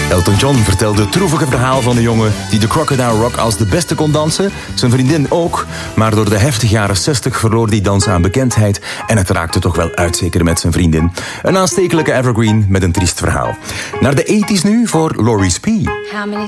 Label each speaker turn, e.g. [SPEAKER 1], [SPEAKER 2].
[SPEAKER 1] Elton John vertelde het droevige verhaal van een jongen die de Crocodile Rock als de beste kon dansen. Zijn vriendin ook, maar door de heftige jaren 60 verloor die dans aan bekendheid en het raakte toch wel uit, zeker met zijn vriendin. Een aanstekelijke evergreen met een triest verhaal. Naar de 80's nu voor Laurie Spee.